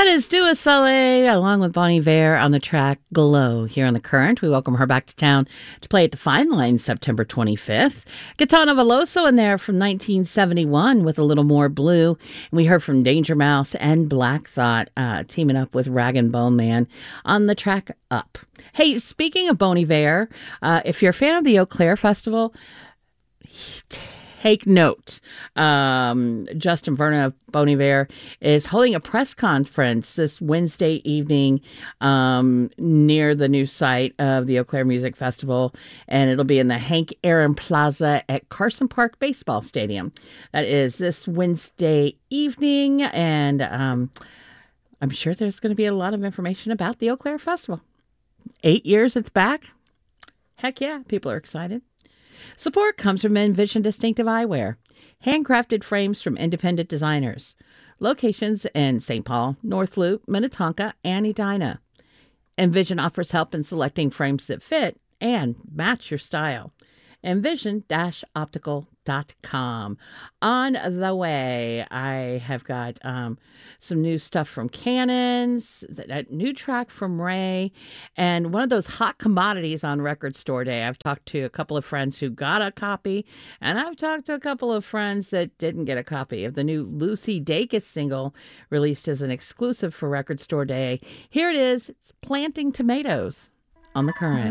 That is Dua Saleh along with Bonnie Vare on the track Glow here on The Current. We welcome her back to town to play at the Fine Line September 25th. Gaetano Veloso in there from 1971 with A Little More Blue. And we heard from Danger Mouse and Black Thought teaming up with Rag and Bone Man on the track Up. Hey, speaking of Bonnie Vare, if you're a fan of the Eau Claire Festival, take note. Justin Vernon of Bon Iver is holding a press conference this Wednesday evening near the new site of the Eau Claire Music Festival, and it'll be in the Hank Aaron Plaza at Carson Park Baseball Stadium. That is this Wednesday evening, and I'm sure there's going to be a lot of information about the Eau Claire Festival. 8 years it's back. Heck yeah, people are excited. Support comes from Envision Distinctive Eyewear, handcrafted frames from independent designers. Locations in St. Paul, North Loop, Minnetonka, and Edina. Envision offers help in selecting frames that fit and match your style. Envision-optical.com. On the way, I have got some new stuff from Cannons, a new track from Ray, and one of those hot commodities on Record Store Day. I've talked to a couple of friends who got a copy, and I've talked to a couple of friends that didn't get a copy of the new Lucy Dacus single released as an exclusive for Record Store Day. Here it is. It's Planting Tomatoes on The Current.